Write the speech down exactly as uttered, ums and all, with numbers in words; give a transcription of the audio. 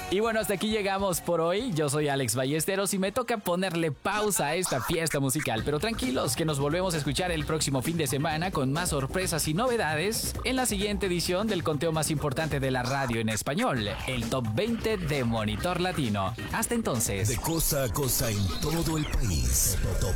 Y bueno, hasta aquí llegamos por hoy. Yo soy Alex Ballesteros y me toca ponerle pausa a esta fiesta musical. Pero tranquilos, que nos volvemos a escuchar el próximo fin de semana con más sorpresas y novedades en la siguiente edición del conteo más importante de la radio en español, el Top veinte de Monitor Latino. Hasta entonces. De costa a costa en todo el país. Top